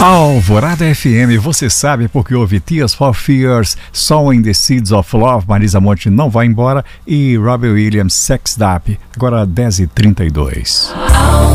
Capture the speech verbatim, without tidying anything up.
Alvorada F M, você sabe porque ouve Tears for Fears, Sowing the Seeds of Love, Marisa Monte não vai embora e Robbie Williams, Sex Up, agora dez e trinta e dois.